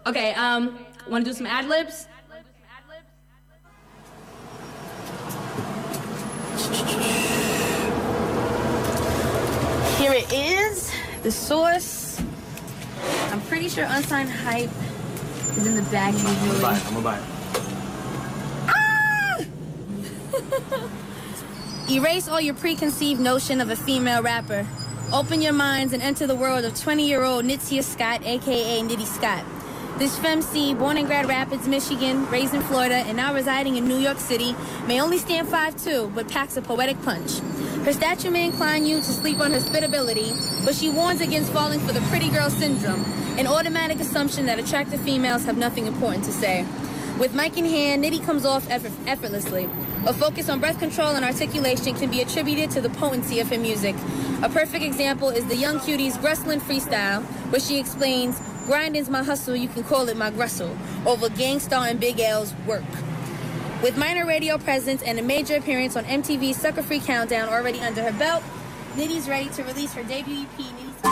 Okay, wanna do some ad libs? Here it is, the source. I'm pretty sure Unsigned Hype is in the bag usually. I'm gonna buy it. Erase all your preconceived notion of a female rapper. Open your minds and enter the world of 20-year-old Nitzia Scott, aka Nitty Scott. This femc, born in Grand Rapids, Michigan, raised in Florida, and now residing in New York City, may only stand 5'2", but packs a poetic punch. Her stature may incline you to sleep on her spitability, but she warns against falling for the pretty girl syndrome, an automatic assumption that attractive females have nothing important to say. With mic in hand, Nitty comes off effortlessly. A focus on breath control and articulation can be attributed to the potency of her music. A perfect example is the Young Cuties Grustland freestyle, where she explains, "Grinding's my hustle, you can call it my grustle," over Gangstar and Big L's work. With minor radio presence and a major appearance on MTV's Sucker Free Countdown already under her belt, Nitty's ready to release her debut EP, Nitty's